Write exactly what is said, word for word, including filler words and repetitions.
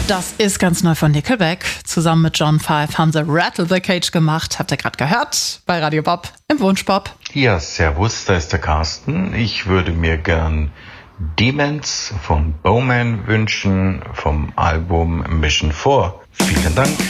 Das ist ganz neu von Nickelback. Zusammen mit John Five haben sie Rattle the Cage gemacht. Habt ihr gerade gehört? Bei Radio Bob im Wunschbob. Ja, servus, da ist der Carsten. Ich würde mir gern Demons von Bowman wünschen vom Album Mission vier. Vielen Dank.